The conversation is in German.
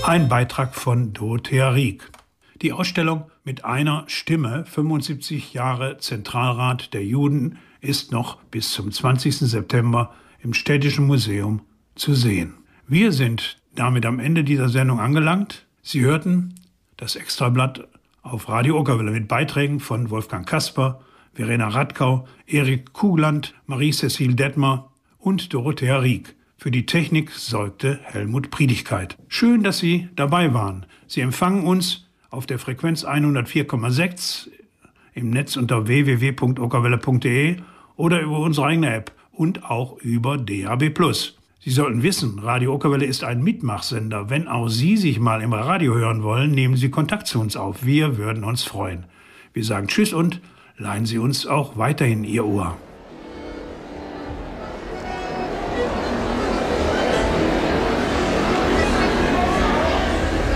Ein Beitrag von Dorothea Rieck. Die Ausstellung Mit einer Stimme, 75 Jahre Zentralrat der Juden, ist noch bis zum 20. September im Städtischen Museum zu sehen. Wir sind damit am Ende dieser Sendung angelangt. Sie hörten das Extrablatt auf Radio Ockerwelle mit Beiträgen von Wolfgang Kasper, Verena Radkau, Erik Kuhland, Marie-Cécile Detmer und Dorothea Rieck. Für die Technik sorgte Helmut Priedigkeit. Schön, dass Sie dabei waren. Sie empfangen uns auf der Frequenz 104,6 im Netz unter www.ockerwelle.de oder über unsere eigene App und auch über DAB+. Sie sollten wissen, Radio Ockerwelle ist ein Mitmachsender. Wenn auch Sie sich mal im Radio hören wollen, nehmen Sie Kontakt zu uns auf. Wir würden uns freuen. Wir sagen Tschüss und leihen Sie uns auch weiterhin Ihr Ohr.